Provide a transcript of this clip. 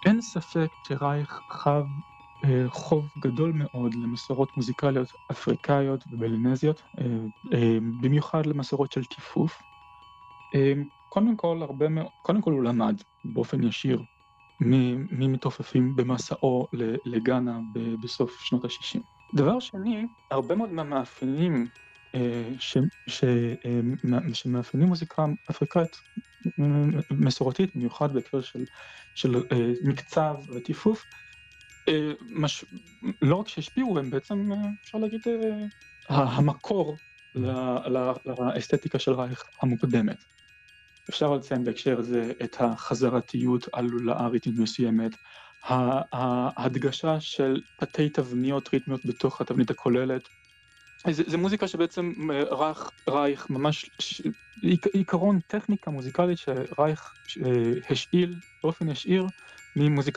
אין ספק שרייך חב חוב גדול מאוד למסורות מוזיקליות אפריקאיות ובלינזיות, במיוחד למסורות של טיפוף. קודם כל הוא למד באופן ישיר ממתופפים במסעו לגאנה בסוף שנות ה-60. דבר שני, הרבה מאוד מהמאפיינים שמאפיינים מוזיקה אפריקאית מסורתית, במיוחד בהקשר של מקצב וטיפוף, לא רק שהשפיעו, הם בעצם, אפשר להגיד, המקור לאסתטיקה של רייך המוקדמת. אפשר לציין בהקשר הזה את החזרתיות הלולארית מסוימת, ההדגשה של פתי תבניות ריתמיות בתוך התבנית הכוללת. זה מוזיקה שבעצם רייך ממש, עיקרון טכניקה מוזיקלית שרייך השאיל באופן ישיר ממוזיקה